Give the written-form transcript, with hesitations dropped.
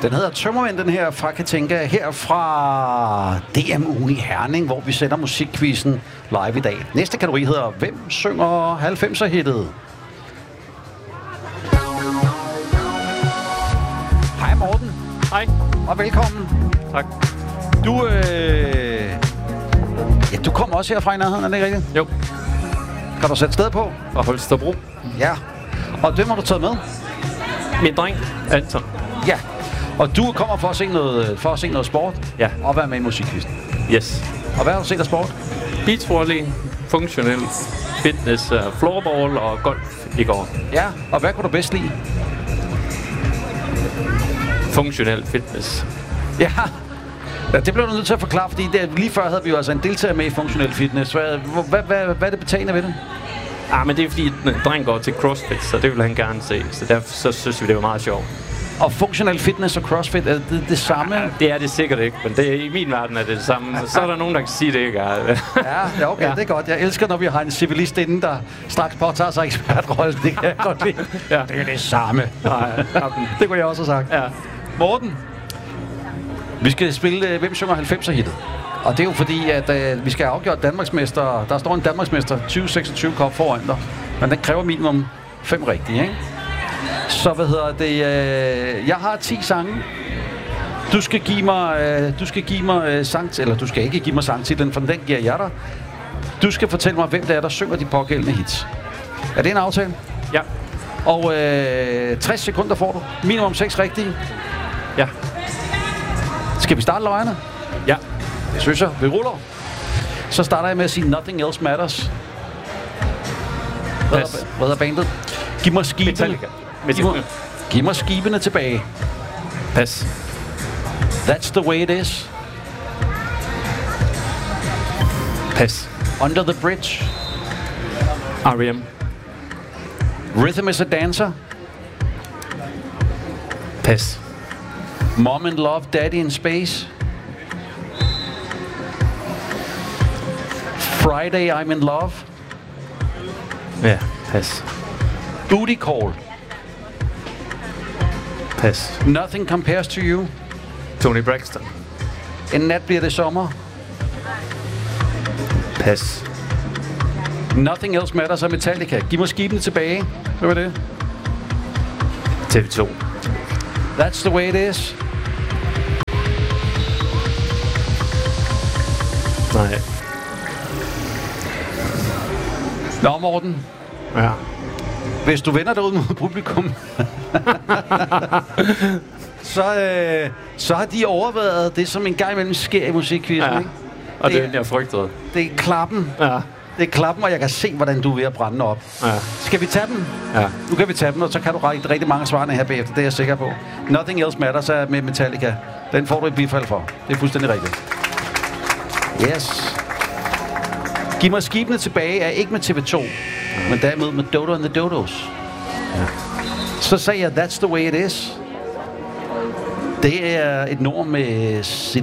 Den hedder Tømmermænd, den her fra Katinka, her fra DMU i Herning, hvor vi sender musikquizzen live i dag. Næste kategori hedder Hvem synger 90'er-hittet? Hej Morten. Hej. Og velkommen. Tak. Du kommer også herfra i nærheden, er det ikke rigtigt? Jo. Kan du sætte sted på? Fra Holstebro. Ja. Og hvem har du taget med? Min dreng, Anton. Ja. Og du kommer for at se noget sport? Ja. Og være med i musikquizzen? Yes. Og hvad har du set af sport? Beachvolley, funktionel fitness, floorball og golf i går. Ja. Og hvad kunne du bedst lide? Funktionel fitness. Ja. Ja, det blev du nødt til at forklare, fordi lige før havde vi jo altså en deltager med i funktionel fitness. Hvad er det betalende ved det? Men det er fordi, en dreng går til CrossFit, så det vil han gerne se. Så derfor så synes vi, det var meget sjovt. Og funktionel fitness og CrossFit, er det samme? Det er det sikkert ikke, men i min verden er det det samme. Så er der nogen, der kan sige, det ikke er. Ja, okay, det er godt. Jeg elsker, når vi har en civilist inden, der straks påtager sig ekspertrollen. Det kan jeg godt lide. Ja. Det er det samme. Nej, det kunne jeg også have sagt. Ja. Morten, vi skal spille Hvem synger 90'er-hittet? Og det er jo fordi, at vi skal have afgjort Danmarksmester. Der står en Danmarksmester 2026 kop foran dig. Men den kræver minimum 5 rigtige, ikke? Så jeg har 10 sange. Du skal give mig sang, eller du skal ikke give mig sangtitlen, for den giver jeg dig. Du skal fortælle mig, hvem det er, der synger de pågældende hits. Er det en aftale? Ja. Og 60 sekunder får du. Minimum 6 rigtige. Ja. Skal vi starte løjerne? Ja. Det synes jeg. Vi ruller. Så starter jeg med at sige Nothing Else Matters. Hvad er bandet? Giv mig skibene. Giv mig skibene tilbage. Pas. That's the way it is. Pas. Under the Bridge. R.E.M. Rhythm is a Dancer. Pas. Mom and Love, Daddy in Space. Friday, I'm in Love. Ja, pas. Booty Call. Pas. Nothing Compares to You. Tony Braxton. En nat bliver det sommer. Pas. Nothing Else Matters af Metallica. Giv mig skibene tilbage. Hvad var det? TV2. That's the way it is. Nej. Nå, Morten. Ja. Hvis du vender dig ud mod publikum, så har de overvejet det, som en gang imellem sker i musikquizzen, Ja. ikke? Og det er den, jeg frygtede. Det er klappen. Ja. Det er klappen, og jeg kan se, hvordan du er ved at brænde op. Ja. Skal vi tage den? Ja. Nu kan vi tage den, og så kan du række rigtig mange svarene her bagefter. Det er jeg sikker på. Nothing Else Matters er med Metallica. Den får du et bifald for. Det er fuldstændig rigtigt. Yes. Giv mig skibene tilbage er ikke med TV2, men derimod med Dodo and the Dodos. Ja. Så sagde jeg, That's the way it is. Det er et nummer med